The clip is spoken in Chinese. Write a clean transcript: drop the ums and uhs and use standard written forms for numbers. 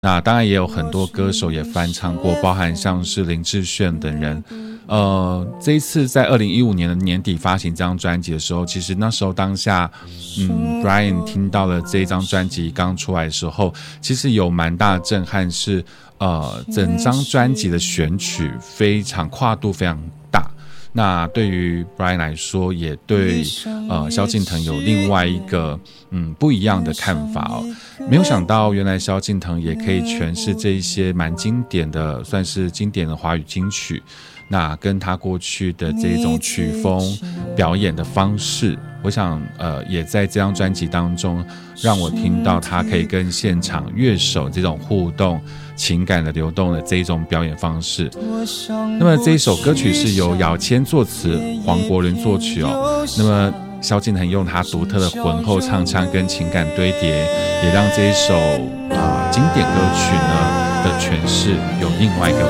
那当然也有很多歌手也翻唱过，包含像是林志炫等人。这一次在2015年的年底发行这张专辑的时候，其实那时候当下Brian 听到了这一张专辑刚出来的时候，其实有蛮大的震撼是整张专辑的选曲非常跨度非常大。那对于 Brian 来说，也对萧敬腾有另外一个不一样的看法哦。没有想到原来萧敬腾也可以诠释这一些蛮经典的，算是经典的华语金曲。那跟他过去的这种曲风表演的方式，我想也在这张专辑当中让我听到他可以跟现场乐手这种互动情感的流动的这一种表演方式。那么这一首歌曲是由姚谦作词，黄国伦作曲哦。那么萧敬腾用他独特的浑厚唱腔跟情感堆叠，也让这一首经典歌曲呢的诠释有另外一个